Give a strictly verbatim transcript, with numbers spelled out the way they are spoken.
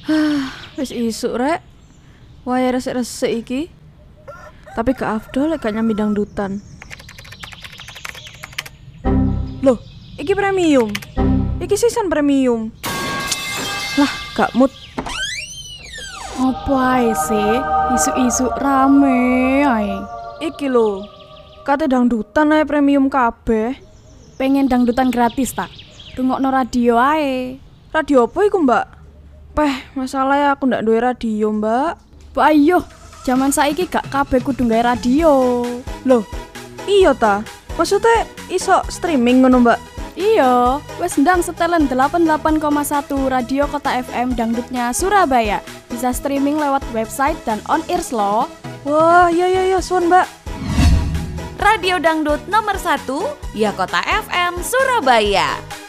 Wis isuk rek. Wae resik-resik iki. Tapi gak afdol lek gak nyambi dangdutan. Loh, iki premium. Iki sisan premium. Lah, gak mood. Apa ae sih? Isu-isu rame ae. Iki lho. Kate dangdutan ae premium kabeh. Pengen dangdutan gratis tak? Rungokno radio ae. Radio apa iku, Mbak? Peh, masalahnya aku ndak duwe radio, Mbak. Mbak ayo, zaman saiki gak kabeh kudu gawe radio. Loh, iya ta? Maksudnya iso streaming ngono, Mbak? Iya, wes ndang setelan delapan puluh delapan koma satu Radio Kota F M dangdutnya Surabaya. Bisa streaming lewat website dan on-ears loh. Wah, iya iya iya, suan, Mbak. Radio Dangdut nomor satu, ya Kota F M Surabaya.